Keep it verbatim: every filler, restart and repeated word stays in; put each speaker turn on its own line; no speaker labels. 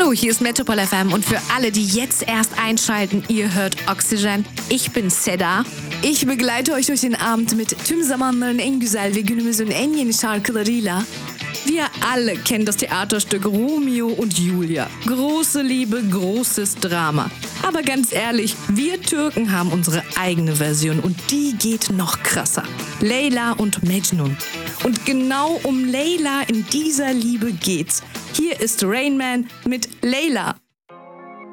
Hallo, hier ist Metropol F M und für alle, die jetzt erst einschalten, ihr hört Oxygen. Ich bin Seda. Ich begleite euch durch den Abend mit tüm zamanların en güzel ve günümüzün en yeni şarkılarıyla. Wir alle kennen das Theaterstück Romeo und Julia. Große Liebe, großes Drama. Aber ganz ehrlich, wir Türken haben unsere eigene Version und die geht noch krasser. Leyla und Mecnun. Und genau um Leyla in dieser Liebe geht's. Hier ist Rain Man mit Leyla.